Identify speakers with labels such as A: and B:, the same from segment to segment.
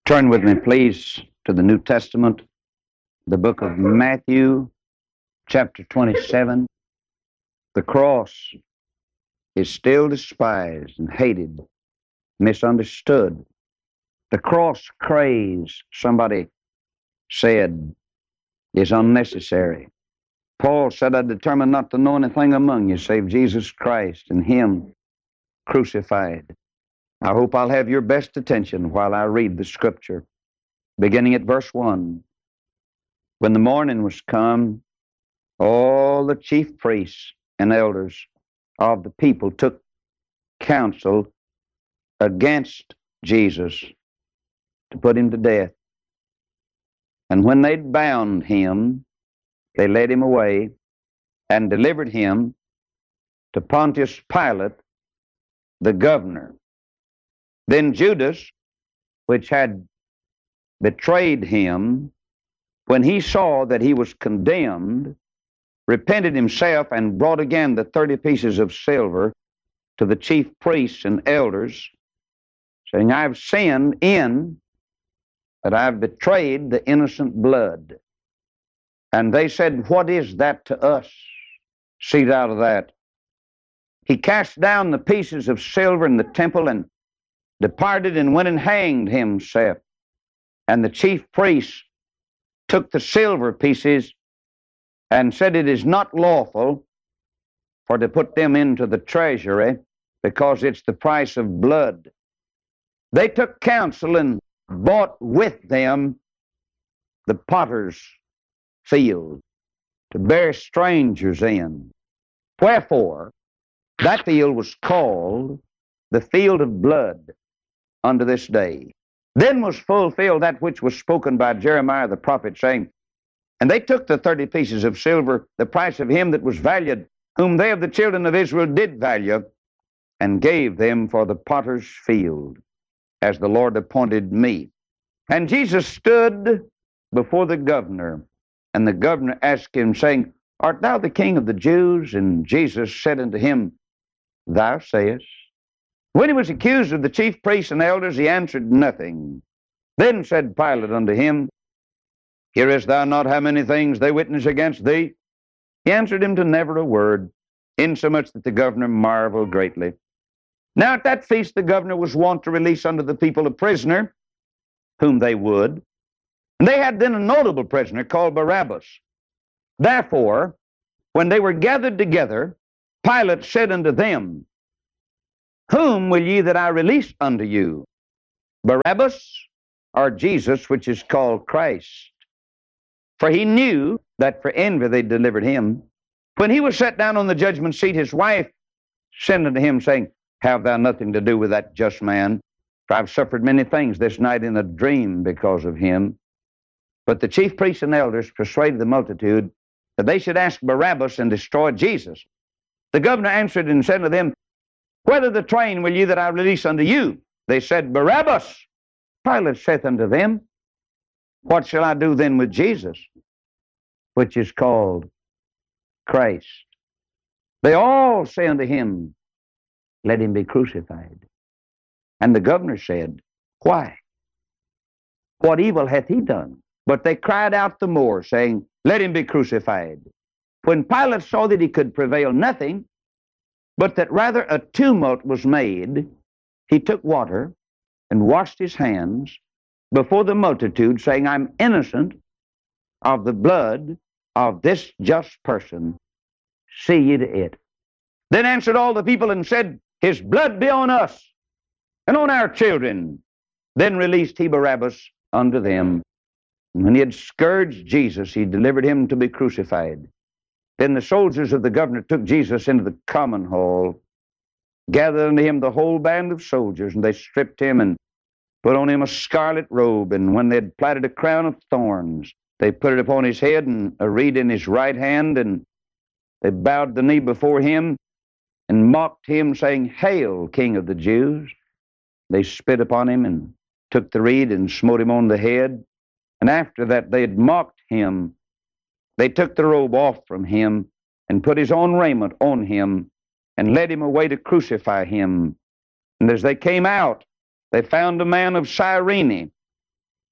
A: Turn with me, please, to the New Testament, the book of Matthew, chapter 27. The cross is still despised and hated, misunderstood. The cross craze, somebody said, is unnecessary. Paul said, I determined not to know anything among you save Jesus Christ and Him crucified. I hope I'll have your best attention while I read the Scripture. Beginning at verse 1. When the morning was come, all the chief priests and elders of the people took counsel against Jesus to put him to death. And when they'd bound him, they led him away and delivered him to Pontius Pilate, the governor. Then Judas, which had betrayed him, when he saw that he was condemned, repented himself and brought again the 30 pieces of silver to the chief priests and elders, saying, I've sinned in that I've betrayed the innocent blood. And they said, what is that to us? See out of that. He cast down the pieces of silver in the temple and departed and went and hanged himself. And the chief priests took the silver pieces and said, it is not lawful for to put them into the treasury, because it's the price of blood. They took counsel and bought with them the potter's field to bear strangers in. Wherefore, that field was called the field of blood unto this day. Then was fulfilled that which was spoken by Jeremiah the prophet, saying, and they took the 30 pieces of silver, the price of him that was valued, whom they of the children of Israel did value, and gave them for the potter's field, as the Lord appointed me. And Jesus stood before the governor, and the governor asked him, saying, art thou the king of the Jews? And Jesus said unto him, thou sayest. When he was accused of the chief priests and elders, he answered nothing. Then said Pilate unto him, hearest thou not how many things they witness against thee? He answered him to never a word, insomuch that the governor marveled greatly. Now at that feast the governor was wont to release unto the people a prisoner, whom they would. And they had then a notable prisoner called Barabbas. Therefore, when they were gathered together, Pilate said unto them, whom will ye that I release unto you, Barabbas or Jesus, which is called Christ? For he knew that for envy they delivered him. When he was set down on the judgment seat, his wife sent unto him, saying, have thou nothing to do with that just man? For I've suffered many things this night in a dream because of him. But the chief priests and elders persuaded the multitude that they should ask Barabbas and destroy Jesus. The governor answered and said to them, whether the twain will ye that I release unto you? They said, Barabbas. Pilate saith unto them, what shall I do then with Jesus, which is called Christ? They all say unto him, let him be crucified. And the governor said, why? What evil hath he done? But they cried out the more, saying, let him be crucified. When Pilate saw that he could prevail nothing, but that rather a tumult was made, he took water and washed his hands before the multitude, saying, I'm innocent of the blood of this just person. See ye to it. Then answered all the people and said, his blood be on us and on our children. Then released he Barabbas unto them. And when he had scourged Jesus, he delivered him to be crucified. Then the soldiers of the governor took Jesus into the common hall, gathered unto him the whole band of soldiers, and they stripped him and put on him a scarlet robe. And when they had platted a crown of thorns, they put it upon his head and a reed in his right hand, and they bowed the knee before him and mocked him, saying, hail, King of the Jews. They spit upon him and took the reed and smote him on the head. And after that they had mocked him, they took the robe off from him and put his own raiment on him and led him away to crucify him. And as they came out, they found a man of Cyrene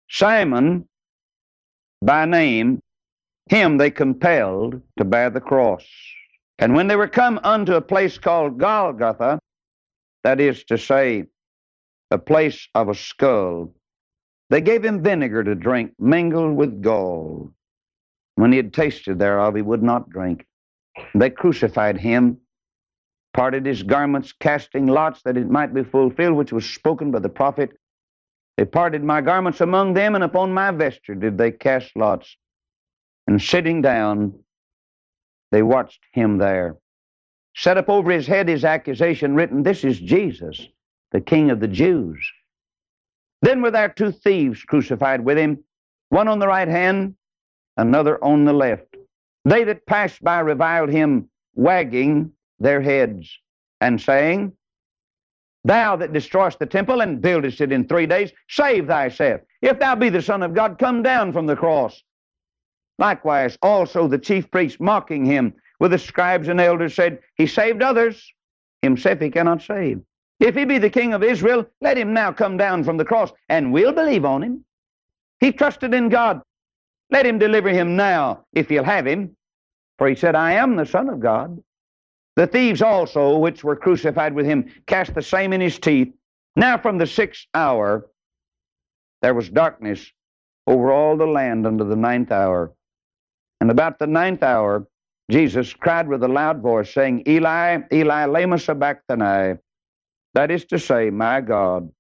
A: Simon, by name, him they compelled to bear the cross. And when they were come unto a place called Golgotha, that is to say, a place of a skull, they gave him vinegar to drink, mingled with gall. When he had tasted thereof, he would not drink. They crucified him, parted his garments, casting lots that it might be fulfilled, which was spoken by the prophet. They parted my garments among them, and upon my vesture did they cast lots. And sitting down, they watched him there. Set up over his head his accusation written, This is Jesus, the King of the Jews. Then were there two thieves crucified with him, one on the right hand, another on the left. They that passed by reviled him, wagging their heads, and saying, Thou that destroyest the temple and buildest it in 3 days, save thyself. If thou be the Son of God, come down from the cross. Likewise also the chief priests, mocking him with the scribes and elders, said, He saved others, himself he cannot save. If he be the King of Israel, let him now come down from the cross, and we'll believe on him. He trusted in God. Let him deliver him now, if he'll have him. For he said, I am the Son of God. The thieves also, which were crucified with him, cast the same in his teeth. Now from the 6th hour there was darkness over all the land unto the 9th hour. And about the 9th hour Jesus cried with a loud voice, saying, Eli, Eli, lama sabachthani. That is to say, my God,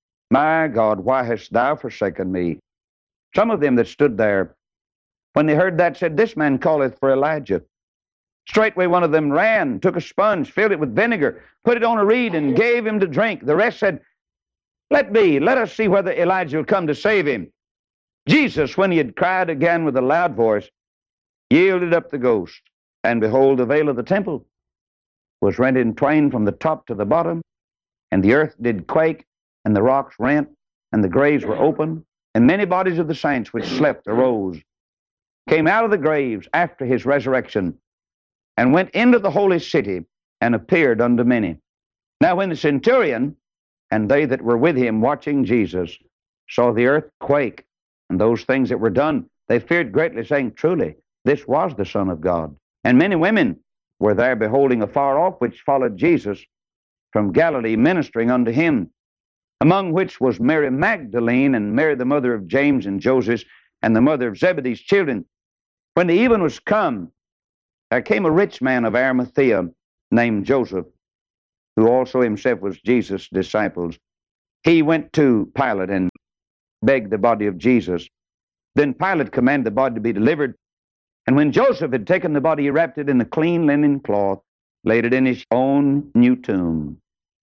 A: why hast thou forsaken me? Some of them that stood there, when they heard that, said, This man calleth for Elijah. Straightway one of them ran, took a sponge, filled it with vinegar, put it on a reed, and gave him to drink. The rest said, Let be, let us see whether Elijah will come to save him. Jesus, when he had cried again with a loud voice, yielded up the ghost. And behold, the veil of the temple was rent in twain from the top to the bottom, and the earth did quake, and the rocks rent, and the graves were opened, and many bodies of the saints which slept arose, came out of the graves after his resurrection, and went into the holy city, and appeared unto many. Now when the centurion and they that were with him watching Jesus saw the earth quake, and those things that were done, they feared greatly, saying, Truly, this was the Son of God. And many women were there beholding afar off, which followed Jesus from Galilee, ministering unto him, among which was Mary Magdalene, and Mary the mother of James and Joseph, and the mother of Zebedee's children. When the even was come, there came a rich man of Arimathea, named Joseph, who also himself was Jesus' disciples. He went to Pilate and begged the body of Jesus. Then Pilate commanded the body to be delivered. And when Joseph had taken the body, he wrapped it in a clean linen cloth, laid it in his own new tomb,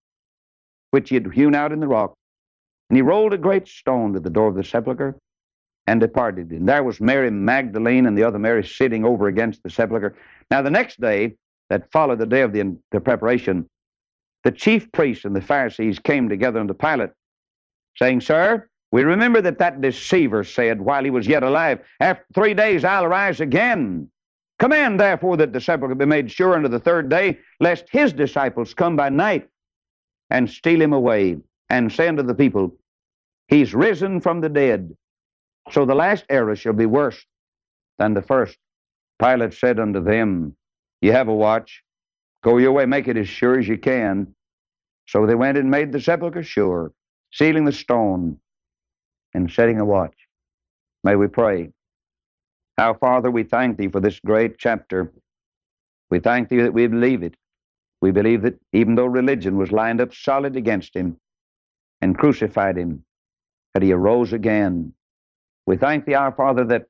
A: which he had hewn out in the rock. And he rolled a great stone to the door of the sepulchre, and departed. And there was Mary Magdalene and the other Mary sitting over against the sepulchre. Now the next day, that followed the day of the preparation, the chief priests and the Pharisees came together unto Pilate, saying, Sir, we remember that deceiver said, while he was yet alive, After 3 days I'll arise again. Command therefore that the sepulchre be made sure unto the 3rd day, lest his disciples come by night and steal him away, and say unto the people, He's risen from the dead. So the last era shall be worse than the first. Pilate said unto them, You have a watch. Go your way, make it as sure as you can. So they went and made the sepulchre sure, sealing the stone and setting a watch. May we pray. Our Father, we thank Thee for this great chapter. We thank Thee that we believe it. We believe that even though religion was lined up solid against Him and crucified Him, that He arose again. We thank Thee, our Father, that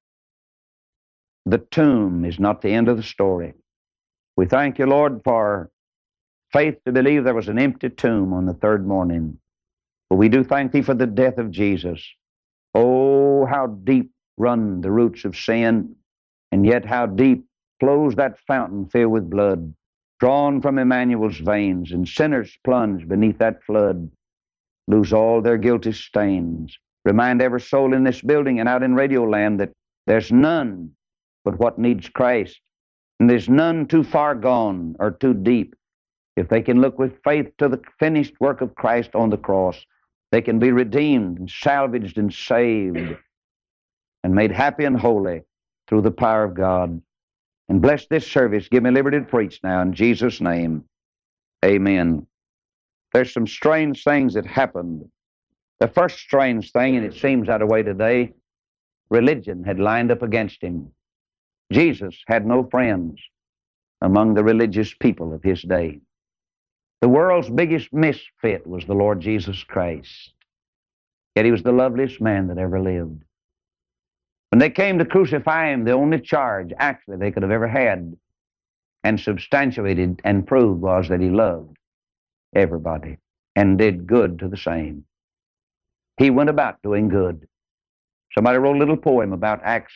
A: the tomb is not the end of the story. We thank You, Lord, for faith to believe there was an empty tomb on the 3rd morning. But we do thank Thee for the death of Jesus. Oh, how deep run the roots of sin, and yet how deep flows that fountain filled with blood, drawn from Emmanuel's veins, and sinners plunge beneath that flood, lose all their guilty stains. Remind every soul in this building and out in Radio Land that there's none but what needs Christ, and there's none too far gone or too deep. If they can look with faith to the finished work of Christ on the cross, they can be redeemed and salvaged and saved and made happy and holy through the power of God. And bless this service. Give me liberty to preach now in Jesus' name. Amen. There's some strange things that happened. The first strange thing, and it seems that way today, religion had lined up against him. Jesus had no friends among the religious people of his day. The world's biggest misfit was the Lord Jesus Christ. Yet he was the loveliest man that ever lived. When they came to crucify him, the only charge actually they could have ever had and substantiated and proved was that he loved everybody and did good to the same. He went about doing good. Somebody wrote a little poem about Acts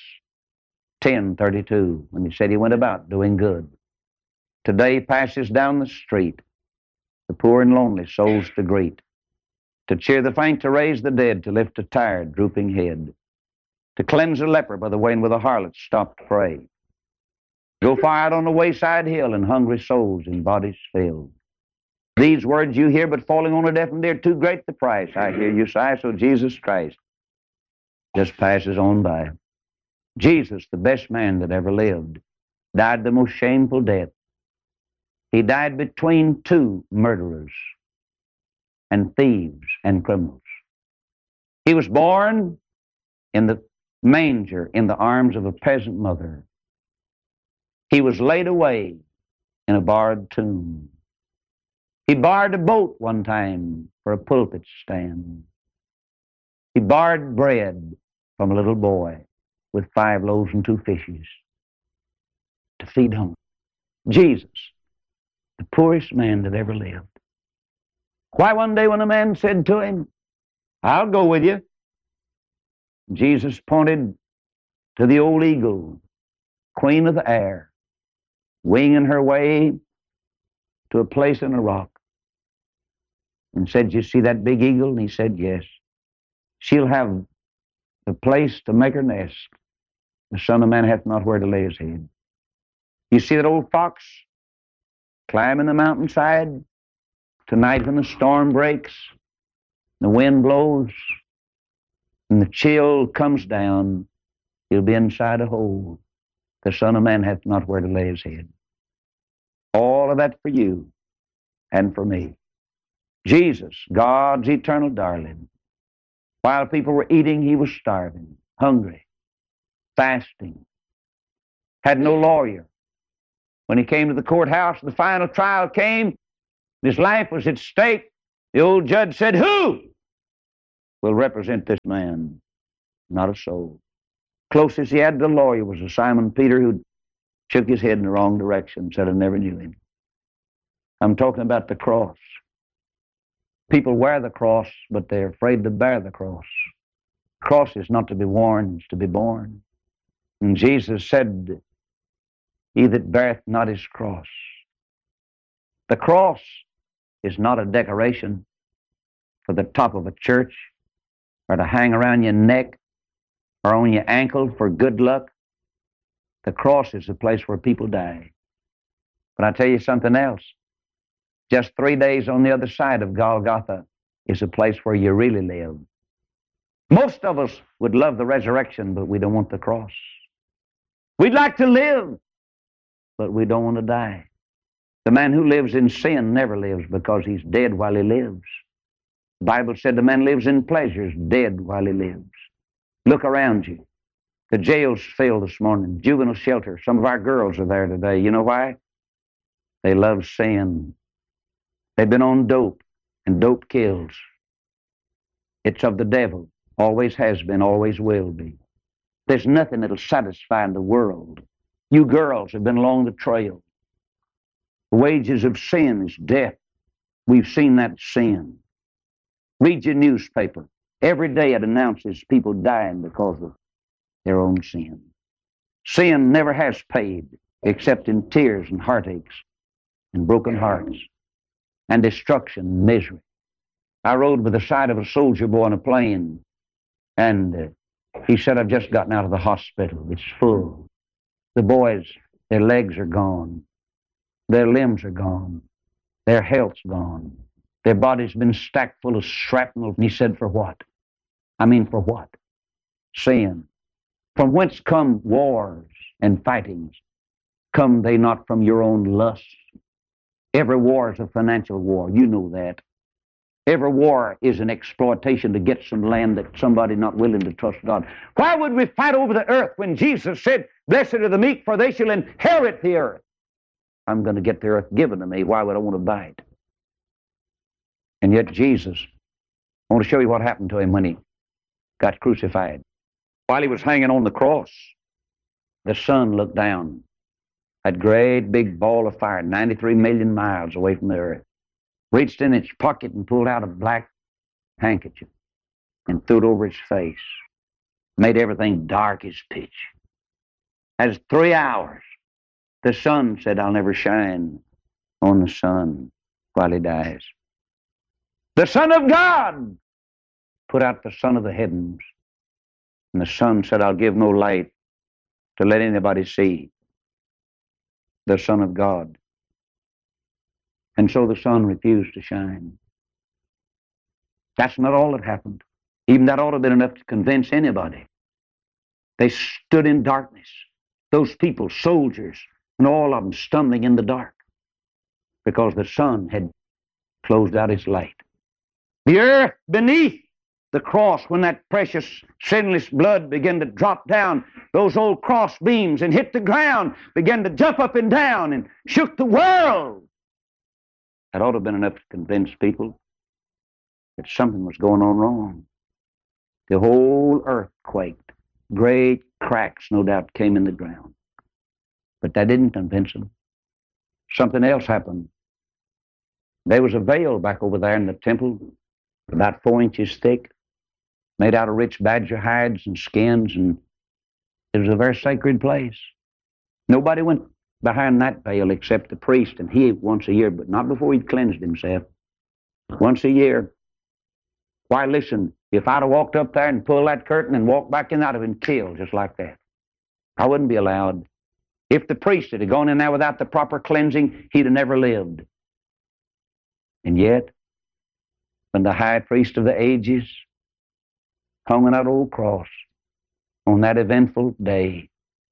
A: 10:32 when he said he went about doing good. Today he passes down the street, the poor and lonely souls to greet, to cheer the faint, to raise the dead, to lift a tired, drooping head, to cleanse a leper by the way where the harlots stop to pray. Go far out on the wayside hill and hungry souls in bodies filled. These words you hear, but falling on a deaf and ear, too great the price. I hear you sigh, so Jesus Christ just passes on by. Jesus, the best man that ever lived, died the most shameful death. He died between two murderers and thieves and criminals. He was born in the manger in the arms of a peasant mother. He was laid away in a barred tomb. He borrowed a boat one time for a pulpit stand. He borrowed bread from a little boy with 5 loaves and 2 fishes to feed hunger. Jesus, the poorest man that ever lived. Why, one day when a man said to him, I'll go with you, Jesus pointed to the old eagle, queen of the air, winging her way to a place in a rock, and said, you see that big eagle? And he said, yes. She'll have the place to make her nest. The Son of Man hath not where to lay his head. You see that old fox climbing the mountainside? Tonight when the storm breaks, the wind blows, and the chill comes down, he'll be inside a hole. The Son of Man hath not where to lay his head. All of that for you and for me. Jesus, God's eternal darling. While people were eating, he was starving, hungry, fasting, had no lawyer. When he came to the courthouse, the final trial came, his life was at stake. The old judge said, who will represent this man? Not a soul. Closest he had to the lawyer was a Simon Peter who shook his head in the wrong direction, said, I never knew him. I'm talking about the cross. People wear the cross, but they're afraid to bear the cross. The cross is not to be worn, it's to be borne. And Jesus said, he that beareth not his cross. The cross is not a decoration for the top of a church or to hang around your neck or on your ankle for good luck. The cross is a place where people die. But I tell you something else. Just 3 days on the other side of Golgotha is a place where you really live. Most of us would love the resurrection, but we don't want the cross. We'd like to live, but we don't want to die. The man who lives in sin never lives because he's dead while he lives. The Bible said the man lives in pleasures, dead while he lives. Look around you. The jail's filled this morning, juvenile shelter. Some of our girls are there today. You know why? They love sin. They've been on dope, and dope kills. It's of the devil. Always has been, always will be. There's nothing that'll satisfy in the world. You girls have been along the trail. The wages of sin is death. We've seen that sin. Read your newspaper. Every day it announces people dying because of their own sin. Sin never has paid except in tears and heartaches and broken hearts and destruction and misery. I rode by the side of a soldier boy on a plane, and he said, I've just gotten out of the hospital. It's full. The boys, their legs are gone. Their limbs are gone. Their health's gone. Their body's been stacked full of shrapnel. And he said, for what? I mean, for what? Sin. From whence come wars and fightings? Come they not from your own lusts? Every war is a financial war. You know that. Every war is an exploitation to get some land that somebody not willing to trust God. Why would we fight over the earth when Jesus said, "Blessed are the meek, for they shall inherit the earth"? I'm going to get the earth given to me. Why would I want to buy it? And yet Jesus, I want to show you what happened to him when he got crucified. While he was hanging on the cross, the sun looked down. That great big ball of fire, 93 million miles away from the earth, reached in its pocket and pulled out a black handkerchief and threw it over his face. Made everything dark as pitch. As 3 hours, the sun said, "I'll never shine on the sun while he dies." The Son of God put out the sun of the heavens, and the sun said, "I'll give no light to let anybody see." The Son of God. And so the sun refused to shine. That's not all that happened. Even that ought to have been enough to convince anybody. They stood in darkness. Those people, soldiers, and all of them stumbling in the dark because the sun had closed out its light. The earth beneath the cross, when that precious, sinless blood began to drop down, those old cross beams and hit the ground, began to jump up and down and shook the world. That ought to have been enough to convince people that something was going on wrong. The whole earth quaked. Great cracks, no doubt, came in the ground. But that didn't convince them. Something else happened. There was a veil back over there in the temple, about 4 inches thick, made out of rich badger hides and skins, and it was a very sacred place. Nobody went behind that veil except the priest, and he once a year, but not before he'd cleansed himself. Once a year. Why, listen, if I'd have walked up there and pulled that curtain and walked back in, I'd have been killed just like that. I wouldn't be allowed. If the priest had gone in there without the proper cleansing, he'd have never lived. And yet, when the high priest of the ages hung on that old cross on that eventful day,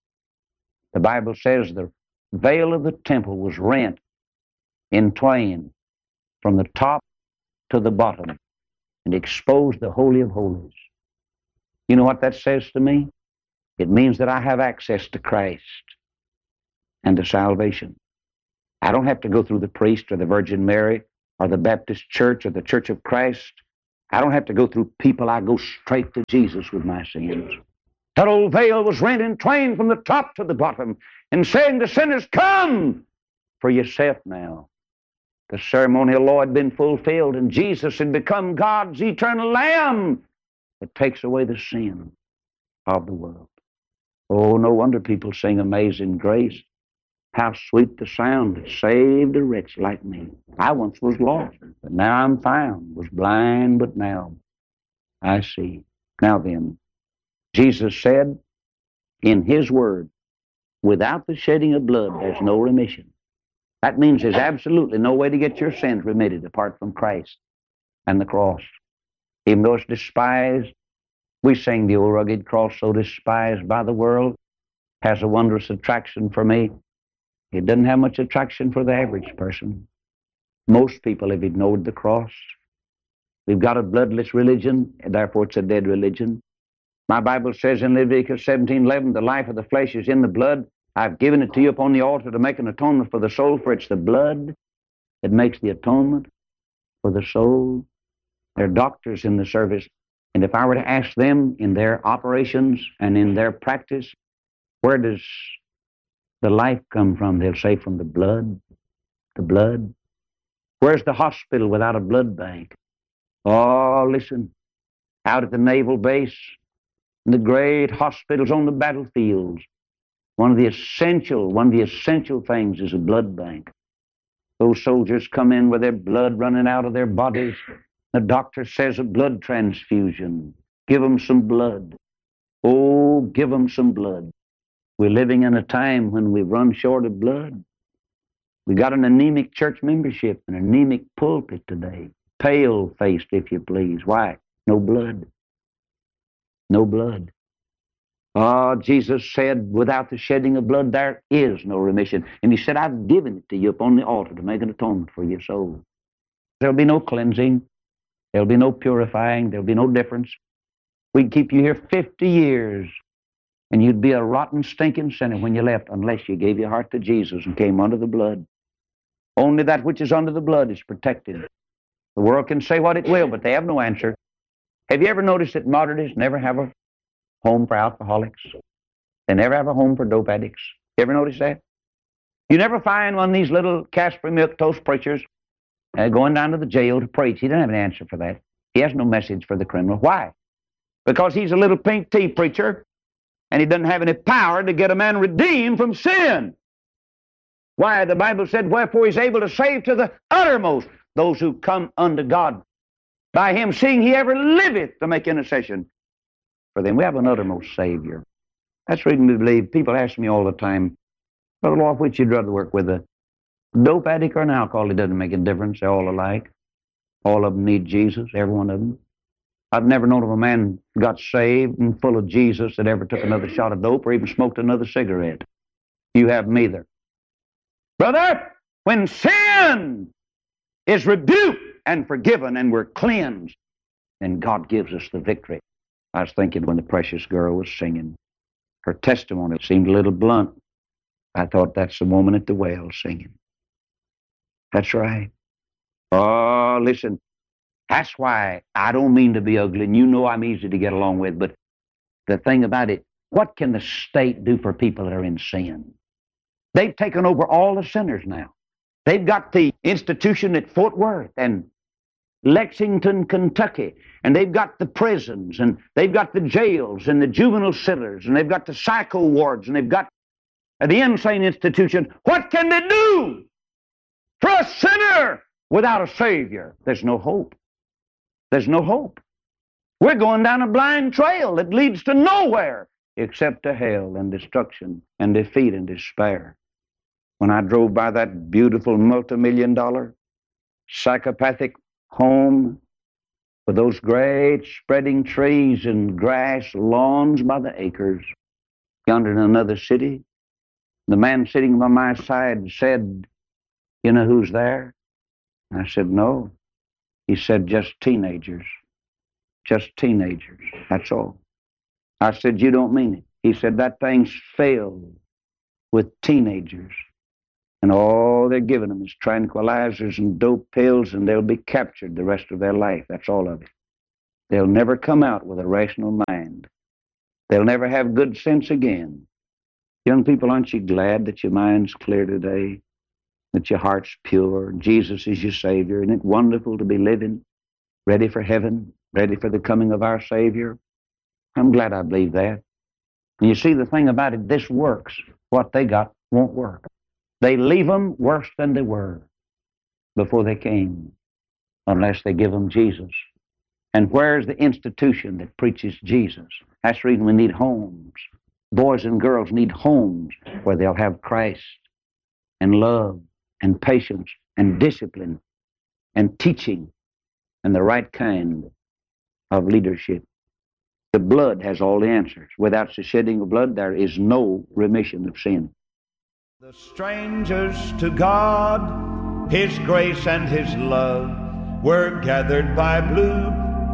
A: the Bible says the veil of the temple was rent in twain from the top to the bottom and exposed the Holy of Holies. You know what that says to me? It means that I have access to Christ and to salvation. I don't have to go through the priest or the Virgin Mary or the Baptist Church or the Church of Christ. I don't have to go through people. I go straight to Jesus with my sins. That old veil was rent in twain from the top to the bottom, and saying to sinners, "Come for yourself now." The ceremonial law had been fulfilled, and Jesus had become God's eternal Lamb that takes away the sin of the world. Oh, no wonder people sing "Amazing Grace." How sweet the sound that saved a wretch like me. I once was lost, but now I'm found, was blind, but now I see. Now then, Jesus said in His Word, without the shedding of blood, there's no remission. That means there's absolutely no way to get your sins remitted apart from Christ and the cross. Even though it's despised, we sing the old rugged cross, so despised by the world, has a wondrous attraction for me. It doesn't have much attraction for the average person. Most people have ignored the cross. We've got a bloodless religion, and therefore it's a dead religion. My Bible says in Leviticus 17:11, the life of the flesh is in the blood. I've given it to you upon the altar to make an atonement for the soul, for it's the blood that makes the atonement for the soul. There are doctors in the service, and if I were to ask them in their operations and in their practice, where does the life come from? They'll say from the blood. The blood. Where's the hospital without a blood bank? Oh, listen, out at the naval base, in the great hospitals on the battlefields, one of the essential things is a blood bank. Those soldiers come in with their blood running out of their bodies. The doctor says a blood transfusion. Give them some blood. Oh, give them some blood. We're living in a time when we run short of blood. We got an anemic church membership, an anemic pulpit today. Pale-faced, if you please. Why? No blood. No blood. Jesus said, without the shedding of blood, there is no remission. And he said, I've given it to you upon the altar to make an atonement for your soul. There'll be no cleansing. There'll be no purifying. There'll be no difference. We'd keep you here 50 years, and you'd be a rotten, stinking sinner when you left, unless you gave your heart to Jesus and came under the blood. Only that which is under the blood is protected. The world can say what it will, but they have no answer. Have you ever noticed that modernists never have a home for alcoholics? They never have a home for dope addicts. You ever notice that? You never find one of these little Casper milk toast preachers going down to the jail to preach. He doesn't have an answer for that. He has no message for the criminal. Why? Because he's a little pink tea preacher, and he doesn't have any power to get a man redeemed from sin. Why? The Bible said, wherefore he's able to save to the uttermost those who come unto God. By him, seeing he ever liveth to make intercession for them. We have an uttermost Savior. That's the reason we believe. People ask me all the time, Brother Lord, which you'd rather work with, a dope addict or an alcoholic? It doesn't make a difference. They're all alike. All of them need Jesus, every one of them. I've never known of a man got saved and full of Jesus that ever took another shot of dope or even smoked another cigarette. You haven't either. Brother, when sin is rebuked and forgiven and we're cleansed, then God gives us the victory. I was thinking when the precious girl was singing, her testimony seemed a little blunt. I thought, that's the woman at the well singing. That's right. Oh, listen, that's why I don't mean to be ugly, and you know I'm easy to get along with, but the thing about it, what can the state do for people that are in sin? They've taken over all the sinners now. They've got the institution at Fort Worth and Lexington, Kentucky, and they've got the prisons, and they've got the jails and the juvenile centers, and they've got the psycho wards, and they've got the insane institution. What can they do for a sinner without a Savior? There's no hope. There's no hope. We're going down a blind trail that leads to nowhere except to hell and destruction and defeat and despair. When I drove by that beautiful multi-million-dollar psychopathic home with those great spreading trees and grass, lawns by the acres, yonder in another city, the man sitting by my side said, you know who's there? I said, no. He said, just teenagers. Just teenagers. That's all. I said, you don't mean it. He said, that thing's filled with teenagers. And all they're giving them is tranquilizers and dope pills, and they'll be captured the rest of their life. That's all of it. They'll never come out with a rational mind. They'll never have good sense again. Young people, aren't you glad that your mind's clear today? That your heart's pure? Jesus is your Savior. Isn't it wonderful to be living, ready for heaven, ready for the coming of our Savior? I'm glad I believe that. And you see, the thing about it, this works. What they got won't work. They leave them worse than they were before they came, unless they give them Jesus. And where's the institution that preaches Jesus? That's the reason we need homes. Boys and girls need homes where they'll have Christ and love and patience and discipline and teaching and the right kind of leadership. The blood has all the answers. Without the shedding of blood, there is no remission of sin.
B: The strangers to God, His grace and His love, were gathered by blue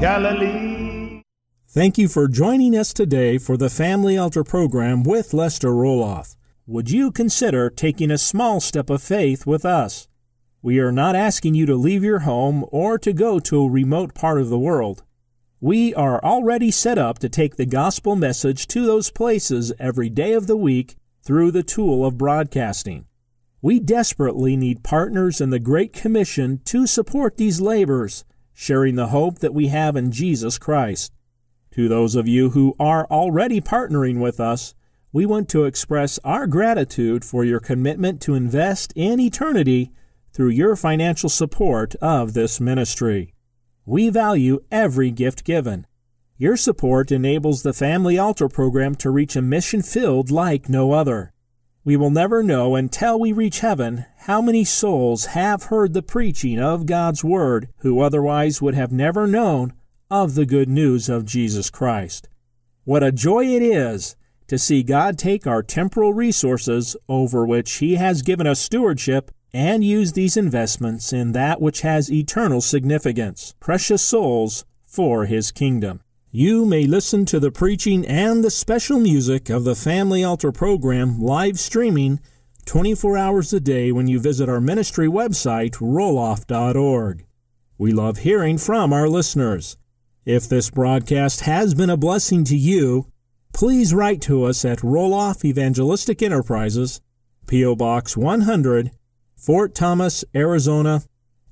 B: Galilee.
C: Thank you for joining us today for the Family Altar program with Lester Roloff. Would you consider taking a small step of faith with us? We are not asking you to leave your home or to go to a remote part of the world. We are already set up to take the gospel message to those places every day of the week through the tool of broadcasting. We desperately need partners in the Great Commission to support these labors, sharing the hope that we have in Jesus Christ. To those of you who are already partnering with us, we want to express our gratitude for your commitment to invest in eternity through your financial support of this ministry. We value every gift given. Your support enables the Family Altar program to reach a mission field like no other. We will never know until we reach heaven how many souls have heard the preaching of God's Word who otherwise would have never known of the good news of Jesus Christ. What a joy it is to see God take our temporal resources over which He has given us stewardship and use these investments in that which has eternal significance, precious souls for His kingdom. You may listen to the preaching and the special music of the Family Altar program live streaming 24 hours a day when you visit our ministry website, roloff.org. We love hearing from our listeners. If this broadcast has been a blessing to you, please write to us at Roloff Evangelistic Enterprises, P.O. Box 100, Fort Thomas, Arizona,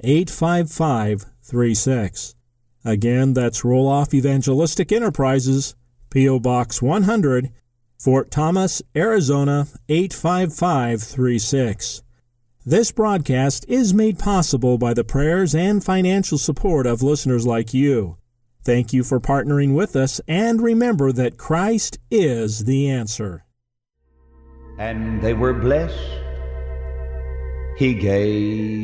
C: 85536. Again, that's Roloff Evangelistic Enterprises, P.O. Box 100, Fort Thomas, Arizona, 85536. This broadcast is made possible by the prayers and financial support of listeners like you. Thank you for partnering with us, and remember that Christ is the answer.
B: And they were blessed. He gave